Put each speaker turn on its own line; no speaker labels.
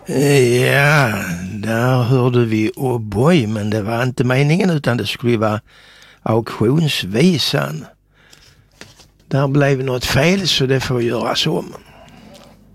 Ja, där hörde vi O'boy, men det var inte meningen utan det skulle vara auktionsvisan. Där blev något fel så det får göras om.